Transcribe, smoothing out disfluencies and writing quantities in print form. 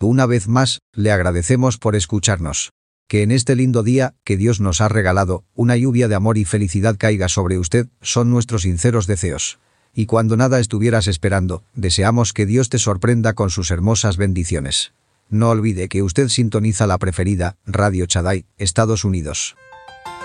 Una vez más, le agradecemos por escucharnos. Que en este lindo día que Dios nos ha regalado, una lluvia de amor y felicidad caiga sobre usted, son nuestros sinceros deseos. Y cuando nada estuvieras esperando, deseamos que Dios te sorprenda con sus hermosas bendiciones. No olvide que usted sintoniza la preferida, Radio Shaddai, Estados Unidos.